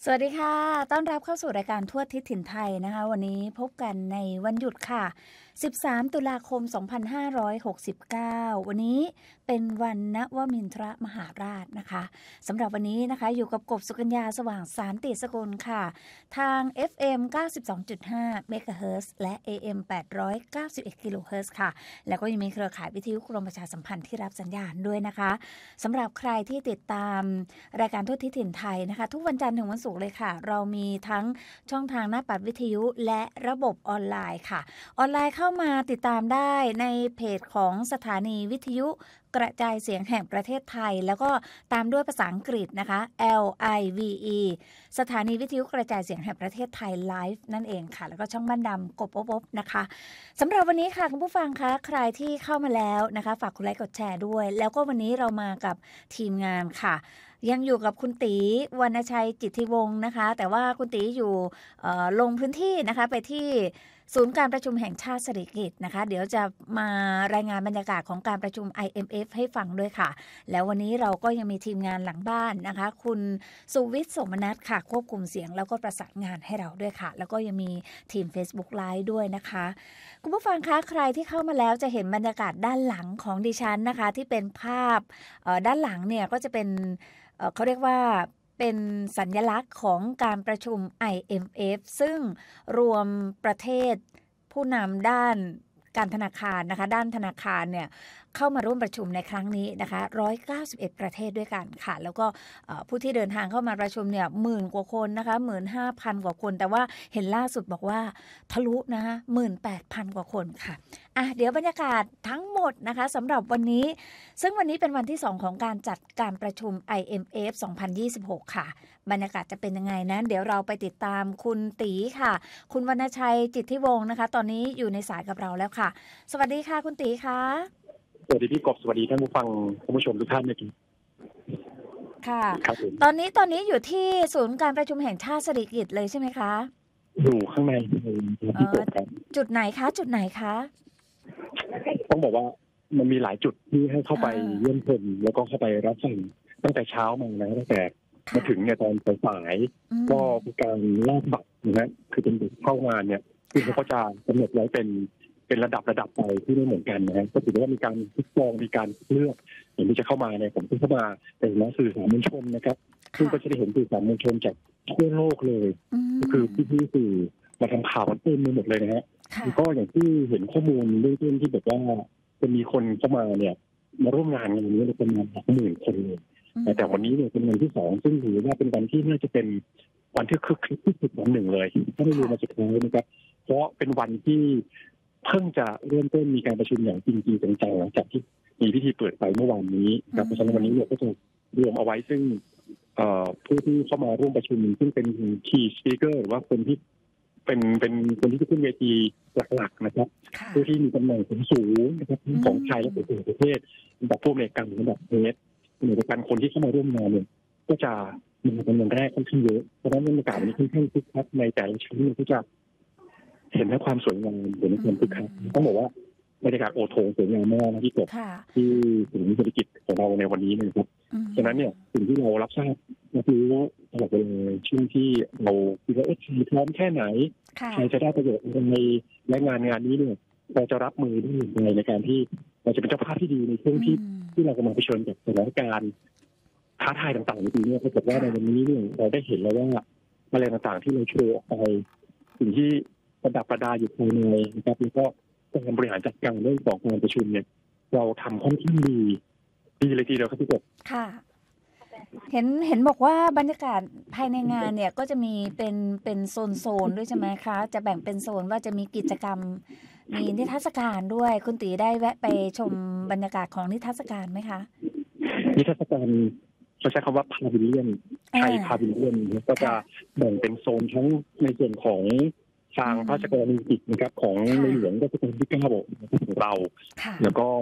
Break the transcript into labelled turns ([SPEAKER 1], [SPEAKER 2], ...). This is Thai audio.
[SPEAKER 1] สวัสดีค่ะต้อนรับเข้าสู่รายการทั่วทิศถิ่นไทยนะคะ วันนี้พบกันในวันหยุดค่ะ13ตุลาคม2569วันนี้เป็นวันณวมินทรมหาราชนะคะสำหรับวันนี้นะคะอยู่กับกบสุกัญญาสว่างสานติสกุลค่ะทาง FM 92.5 เมกะเฮิรตซ์และ AM 891 กิโลเฮิรตซ์ค่ะแล้วก็ยังมีเครือข่ายวิทยุกรมประชาสัมพันธ์ที่รับสัญญาณด้วยนะคะสำหรับใครที่ติดตามรายการทั่วทิศถิ่นไทยนะคะทุกวันจันทร์ถึงวันศุกร์เลยค่ะเรามีทั้งช่องทางหน้าปัดวิทยุและระบบออนไลน์ค่ะออนไลน์เข้ามาติดตามได้ในเพจของสถานีวิทยุกระจายเสียงแห่งประเทศไทยแล้วก็ตามด้วยภาษาอังกฤษนะคะ LIVE สถานีวิทยุกระจายเสียงแห่งประเทศไทยไลฟ์นั่นเองค่ะแล้วก็ช่องบ้านดำกบอบนะคะสำหรับวันนี้ค่ะคุณผู้ฟังคะใครที่เข้ามาแล้วนะคะฝากกดไลค์กดแชร์ด้วยแล้วก็วันนี้เรามากับทีมงานค่ะยังอยู่กับคุณตีวรรณชัยจิตติวงศ์นะคะแต่ว่าคุณตีอยู่ลงพื้นที่นะคะไปที่ศูนย์การประชุมแห่งชาติสิริกิติ์นะคะเดี๋ยวจะมารายงานบรรยากาศของการประชุม IMF ให้ฟังด้วยค่ะแล้ววันนี้เราก็ยังมีทีมงานหลังบ้านนะคะคุณสุวิทย์สมนัสค่ะควบคุมเสียงแล้วก็ประสานงานให้เราด้วยค่ะแล้วก็ยังมีทีม Facebook Live ด้วยนะคะคุณผู้ฟังคะใครที่เข้ามาแล้วจะเห็นบรรยากาศด้านหลังของดิฉันนะคะที่เป็นภาพด้านหลังเนี่ยก็จะเป็นเขาเรียกว่าเป็นสัญลักษณ์ของการประชุม IMF ซึ่งรวมประเทศผู้นำด้านการธนาคารนะคะด้านธนาคารเนี่ยเข้ามาร่วมประชุมในครั้งนี้นะคะ191ประเทศด้วยกันค่ะแล้วก็ผู้ที่เดินทางเข้ามาประชุมเนี่ย10,000 กว่าคนนะคะ 15,000 กว่าคนแต่ว่าเห็นล่าสุดบอกว่าทะลุนะคะ 18,000 กว่าคนค่ะเดี๋ยวบรรยากาศทั้งหมดนะคะสำหรับวันนี้ซึ่งวันนี้เป็นวันที่2ของการจัดการประชุม IMF 2026ค่ะบรรยากาศจะเป็นยังไงนั้นเดี๋ยวเราไปติดตามคุณตีค่ะคุณวรรณชัยจิตติวงศ์นะคะตอนนี้อยู่ในสายกับเราแล้วค่ะสวัสดีค่ะคุณตีค่ะ
[SPEAKER 2] สวัสดีพี่กบสวัสดีท่านผู้ฟังท่านผู้ชมทุกท่านนะครับ
[SPEAKER 1] ค่ะตอนนี้อยู่ที่ศูนย์การประชุมแห่งชาติสิริกิติ์เลยใช่ไหมคะ
[SPEAKER 2] อยู่ข้างในพี่กบครับ
[SPEAKER 1] จุดไหนคะ
[SPEAKER 2] ต้องบอกว่ามันมีหลายจุดที่ให้เข้าไปเยี่ยมชมแล้วก็เข้าไปรับฟังตั้งแต่เช้ามานะตั้งแต่มาถึงเนี่ยตอนสายก็มีการแลกบัตรนะคือเป็นเข้างานเนี่ยคือเขาจะกำหนดไว้เป็นระดับไปที่ไม่เหมือนกันนะก็ถือว่ามีการทดลองมีการเลือกอย่างที่จะเข้ามาเนี่ยผมเข้ามาเป็นนักสื่อสารมวลชนนะครับซึ่งก็จะได้เห็นสื่อสารมวลชนจากทั่วโลกเลยก็คือพี่สื่อมาทำข่าวกันเต็มไปหมดเลยนะฮะก็อย่างที่เห็นข้อมูลเรื่องต้นที่แบบว่าจะมีคนเข้ามาเนี่ยมาร่วมงานกันนี้ประมาณ10,000 คนเลยแต่วันนี้เนี่ยเป็นวันที่2ซึ่งถือว่าเป็นวันที่น่าจะเป็นวันที่คึกคักที่สุดวันหนึ่งเลยถ้าไม่รู้มาจากไหนนะครับเพราะเป็นวันที่เพิ่งจะเริ่มต้นมีการประชุมอย่างจริงๆจังๆหลังจากที่มีพิธีเปิดไปเมื่อวานนี้ครับเพราะฉะนั้นวันนี้เนี่ยก็จะรวมเอาไว้ซึ่งผู้ที่เข้ามาร่วมประชุมซึ่งเป็น key speaker หรือว่าคนที่เป็นคนที่จะขึ้นเวทีหลักๆนะครับผู้ที่มีตำแหน่งสูงนะครับของไทยและประเทศแบบผู้อำนวยการระดับประเทศในการคนที่เข้ามาร่วมงานเนี่ยก็จะมีจำนวนแรกค่อนข้างเยอะเพราะฉะนั้นบรรยากาศนี้ค่อนข้างคึกคักในแต่ละชั้นก็จะเห็นทั้งความสวยงามเห็นทั้งความคึกคักต้องบอกว่าบรรยากาศโอโถงสวยงามมากนะที่เกิดที่ศูนย์เศรษฐกิจของเราในวันนี้นะครับฉะนั้นเนี่ยสิ่งที่เรารับทราบก็คือว่าตลอดเวลาช่วงที่เราคิดว่าใครพร้อมแค่ไหนใครจะได้ประโยชน์ในและงานนี้เนี่ยเราจะรับมือได้ยังไงในการที่เราจะเป็นเจ้าภาพที่ดีในช่วงที่เรากำลังเผชิญกับสถานการณ์ท้าทายต่างๆในปีนี้ปรากฏว่าในวันนี้เนี่ยเราได้เห็นแล้วว่าอะไรต่างๆที่เราโชว์ออกไปสิ่งที่ประดับประดาอยู่ภายในนะครับแล้วก็การบริหารจัดการเรื่องของการประชุมเนี่ยเราทำค่อนข้างดีเลยทีเดียวครับพี่กบ
[SPEAKER 1] ค่ะเห็นบอกว่าบรรยากาศภายในงานเนี่ยก็จะมีเป็นโซนด้วยใช่ไหมคะจะแบ่งเป็นโซนว่าจะมีกิจกรรมมีนิทรรศการด้วยคุณตีได้แวะไปชมบรรยากาศของนิทรรศการไหมคะ
[SPEAKER 2] นิทรรศการเราใช้คำว่าพาวิเลียนไทยพาวิเลียนก็จะแบ่งเป็นโซนทั้งในส่วนของทางพระราชกรณียกิจนะครับของในหลวงรัชกาลที่9ของเราแล้วก็